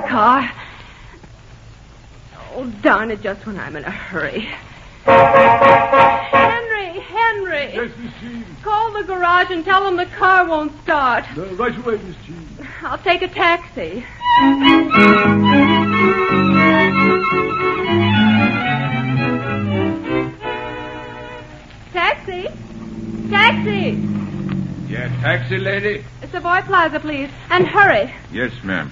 car. Oh, darn it, just when I'm in a hurry. Henry! Yes, Miss Jean. Call the garage and tell them the car won't start. Right away, Miss Jean. I'll take a taxi. Taxi? Taxi! Yeah, taxi, lady? Savoy Plaza, please. And hurry. Yes, ma'am.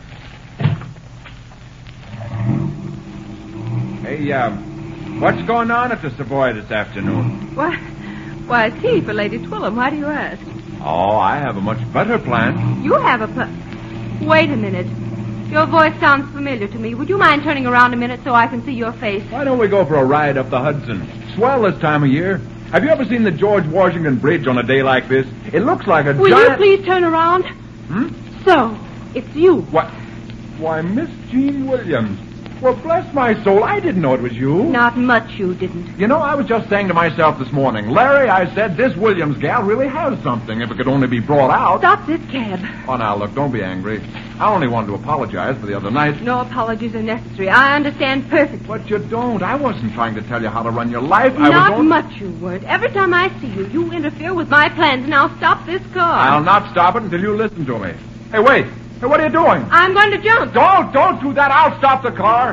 Hey, what's going on at the Savoy this afternoon? Why, tea for Lady Twillum. Why do you ask? Oh, I have a much better plan. You have a Wait a minute. Your voice sounds familiar to me. Would you mind turning around a minute so I can see your face? Why don't we go for a ride up the Hudson? Swell this time of year. Have you ever seen the George Washington Bridge on a day like this? It looks like a Will giant... you please turn around? So, it's you. What? Why, Miss Jean Williams. Well, bless my soul, I didn't know it was you. Not much you didn't. You know, I was just saying to myself this morning, Larry, I said, this Williams gal really has something if it could only be brought out. Stop this cab. Oh, now, look, don't be angry. I only wanted to apologize for the other night. No apologies are necessary. I understand perfectly. But you don't. I wasn't trying to tell you how to run your life. Not much you weren't. Every time I see you, you interfere with my plans, and I'll stop this car. I'll not stop it until you listen to me. Hey, wait. Hey, what are you doing? I'm going to jump. Don't do that. I'll stop the car.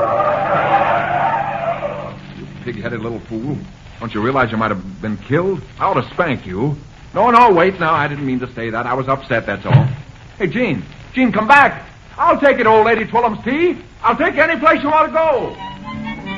You pig-headed little fool. Don't you realize you might have been killed? I ought to spank you. No, wait now. I didn't mean to say that. I was upset, that's all. Hey, Jean, come back. I'll take it, old Lady Twillum's tea. I'll take you any place you want to go.